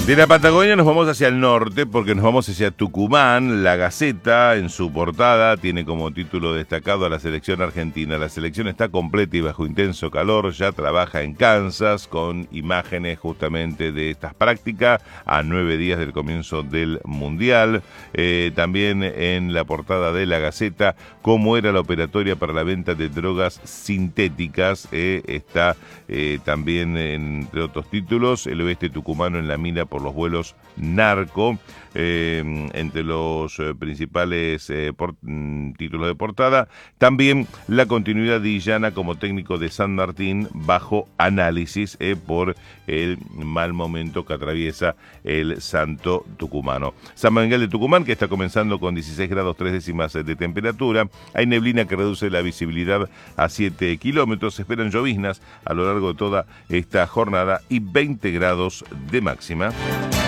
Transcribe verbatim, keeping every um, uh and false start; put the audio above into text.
De la Patagonia nos vamos hacia el norte porque nos vamos hacia Tucumán. La Gaceta en su portada tiene como título destacado a la selección argentina. La selección está completa y bajo intenso calor, ya trabaja en Kansas con imágenes justamente de estas prácticas a nueve días del comienzo del Mundial. Eh, también en la portada de la Gaceta, cómo era la operatoria para la venta de drogas sintéticas. Eh, está eh, también, entre otros títulos, el oeste tucumano en la mira por los vuelos narco, eh, entre los eh, principales eh, por, mm, títulos de portada. También la continuidad de Illana como técnico de San Martín bajo análisis eh, por el mal momento que atraviesa el Santo Tucumano. San Miguel de Tucumán, que está comenzando con dieciséis grados tres décimas de temperatura. Hay neblina que reduce la visibilidad a siete kilómetros. Se esperan lloviznas a lo largo de toda esta jornada y veinte grados de máxima.